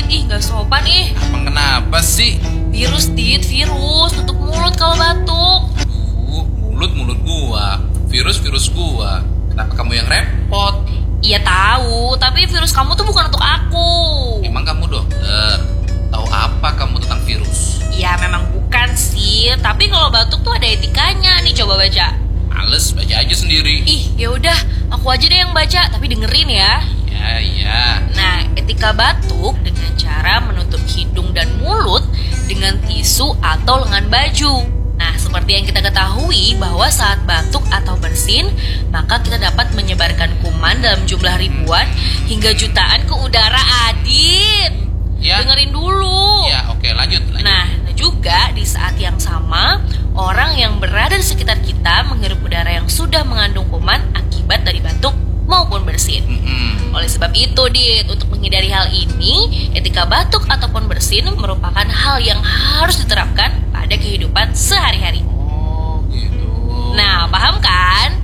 Dit. Ih, gak sopan ih. Abang kenapa sih? Virus, Dit, virus. Tutup mulut kalau batuk. Mulut gua. Virus gua. Kenapa kamu yang repot? Iya tahu, tapi virus kamu tuh bukan untuk aku. Emang kamu dokter? Tahu apa kamu tentang virus? Ya memang bukan sih, tapi kalau batuk tuh ada etikanya nih, coba baca. Males, baca aja sendiri. Ih, ya udah, aku aja deh yang baca, tapi dengerin ya. Ya. Nah, etika batuk dengan cara menutup hidung dan mulut dengan tisu atau lengan baju. Nah, seperti yang kita ketahui bahwa saat batuk atau bersin, maka kita dapat menyebarkan kuman dalam jumlah ribuan hingga jutaan ke udara, Adit. Ya. Dengerin dulu. Ya, oke, lanjut. Nah, juga di saat yang sama, orang yang berada di sekitar kita menghirup udara yang sudah mengandung kuman akibat dari batuk maupun bersin. Oleh sebab itu, Dit, untuk menghindari hal ini, etika batuk ataupun bersin merupakan hal yang harus diterapkan pada kehidupan sehari-hari. Oh, gitu. Nah, paham kan?